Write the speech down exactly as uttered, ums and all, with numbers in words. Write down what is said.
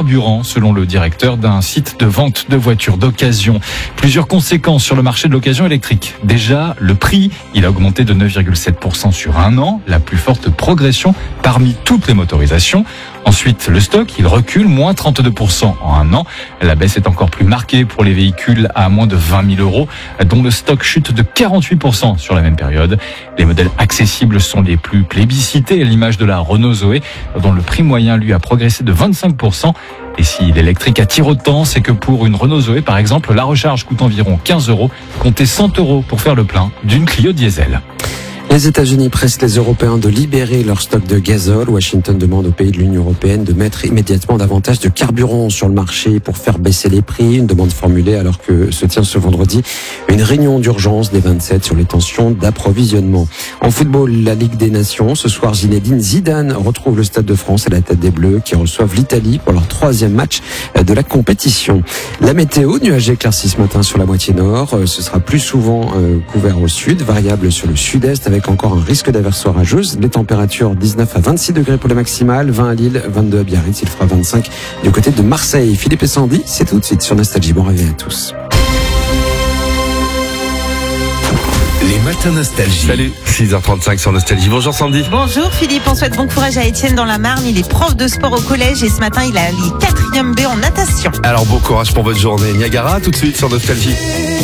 carburant, selon le directeur d'un site de vente de voitures d'occasion. Plusieurs conséquences sur le marché de l'occasion électrique. Déjà, le prix, il a augmenté de neuf virgule sept pour cent sur un an, la plus forte progression parmi toutes les motorisations. Ensuite, le stock, il recule, moins trente-deux pour cent en un an. La baisse est encore plus marquée pour les véhicules à moins de vingt mille euros, dont le stock chute de quarante-huit pour cent sur la même période. Les modèles accessibles sont les plus plébiscités, à l'image de la Renault Zoé, dont le prix moyen, lui, a progressé de vingt-cinq pour cent. Et si l'électrique attire autant, c'est que pour une Renault Zoé, par exemple, la recharge coûte environ quinze euros. Comptez cent euros pour faire le plein d'une Clio diesel. Les États-Unis pressent les Européens de libérer leur stock de gazole. Washington demande aux pays de l'Union européenne de mettre immédiatement davantage de carburant sur le marché pour faire baisser les prix. Une demande formulée alors que se tient ce vendredi une réunion d'urgence des vingt-sept sur les tensions d'approvisionnement. En football, la Ligue des Nations. Ce soir, Zinedine Zidane retrouve le Stade de France à la tête des Bleus qui reçoivent l'Italie pour leur troisième match de la compétition. La météo, nuageux éclairci ce matin sur la moitié nord. Ce sera plus souvent couvert au sud, variable sur le sud-est avec encore un risque d'averse orageuse. Les températures dix-neuf à vingt-six degrés pour les maximales, vingt à Lille, vingt-deux à Biarritz, il fera vingt-cinq du côté de Marseille. Philippe et Sandy, c'est tout de suite sur Nostalgie. Bon réveil à tous. Les matins Nostalgie. Salut, six heures trente-cinq sur Nostalgie. Bonjour Sandy. Bonjour Philippe, on souhaite bon courage à Étienne dans la Marne. Il est prof de sport au collège et ce matin il a les quatrième B en natation. Alors bon courage pour votre journée. Niagara, tout de suite sur Nostalgie.